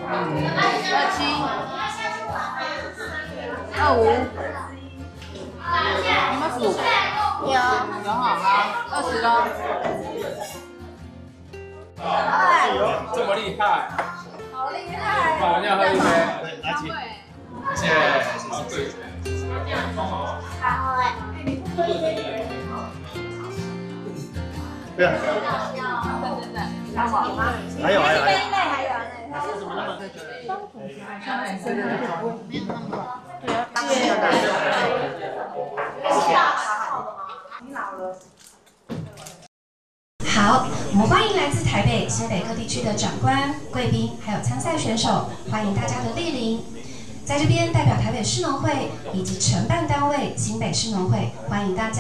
27、25，你们数？有好吗？20咯。 这么厉害， 好厉害！ 好，你要喝一杯。 拿起。 谢谢，好对。 对啊。还有。 好，我们欢迎来自台北、新北各地区的长官、贵宾，还有参赛选手，欢迎大家的莅临。在这边代表台北市农会以及承办单位新北市农会，欢迎大家。